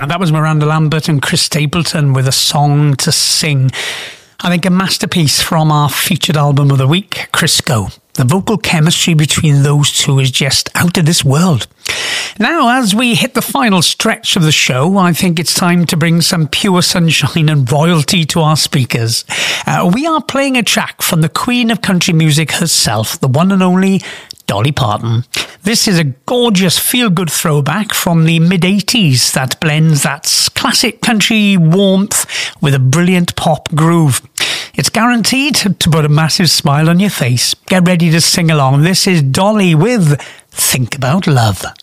And that was Miranda Lambert and Chris Stapleton with A Song to Sing. I think a masterpiece from our featured album of the week, Crisco. The vocal chemistry between those two is just out of this world. Now, as we hit the final stretch of the show, I think it's time to bring some pure sunshine and royalty to our speakers. We are playing a track from the Queen of Country Music herself, the one and only Dolly Parton. This is a gorgeous feel-good throwback from the mid-80s that blends that classic country warmth with a brilliant pop groove. It's guaranteed to put a massive smile on your face. Get ready to sing along. This is Dolly with Think About Love.